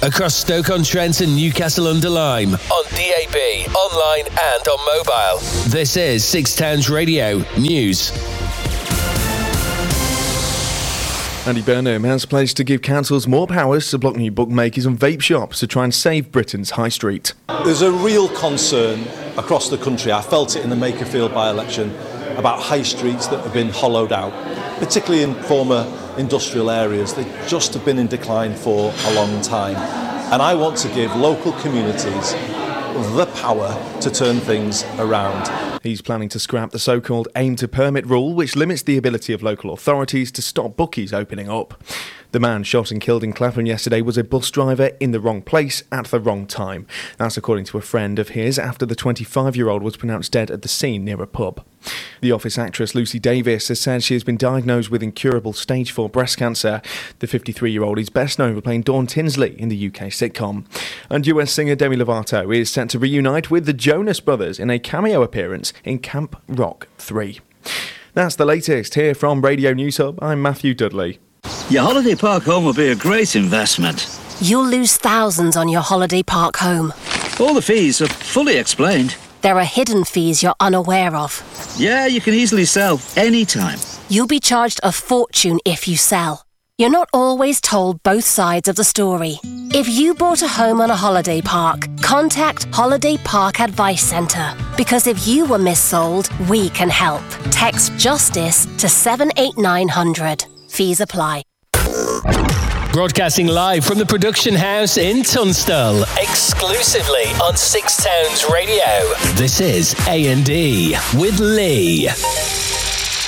across Stoke-on-Trent and Newcastle-under-Lyme, on DAB, online and on mobile. This is Six Towns Radio News. Andy Burnham has pledged to give councils more powers to block new bookmakers and vape shops to try and save Britain's high street. There's a real concern across the country, I felt it in the Makerfield by-election, about high streets that have been hollowed out, particularly in former industrial areas. They just have been in decline for a long time. And I want to give local communities the power to turn things around. He's planning to scrap the so-called aim to permit rule, which limits the ability of local authorities to stop bookies opening up. The man shot and killed in Clapham yesterday was a bus driver in the wrong place at the wrong time. That's according to a friend of his after the 25-year-old was pronounced dead at the scene near a pub. The Office actress Lucy Davis has said she has been diagnosed with incurable stage 4 breast cancer. The 53-year-old is best known for playing Dawn Tinsley in the UK sitcom. And US singer Demi Lovato is set to reunite with the Jonas Brothers in a cameo appearance in Camp Rock 3. That's the latest here from Radio News Hub. I'm Matthew Dudley. Your holiday park home will be a great investment. You'll lose thousands on your holiday park home. All the fees are fully explained. There are hidden fees you're unaware of. Yeah, you can easily sell anytime. You'll be charged a fortune if you sell. You're not always told both sides of the story. If you bought a home on a holiday park, contact Holiday Park Advice Centre. Because if you were missold, we can help. Text JUSTICE to 78900. Fees apply. Broadcasting live from the production house in Tunstall, exclusively on Six Towns Radio. This is A&E with Lee.